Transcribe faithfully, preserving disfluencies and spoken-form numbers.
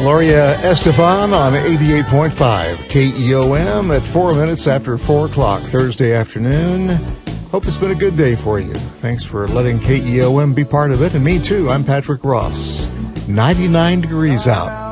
Gloria Estefan on eighty-eight point five K E O M at four minutes after four o'clock Thursday afternoon. Hope it's been a good day for you. Thanks for letting K E O M be part of it, and me too. I'm Patrick Ross. ninety-nine degrees out.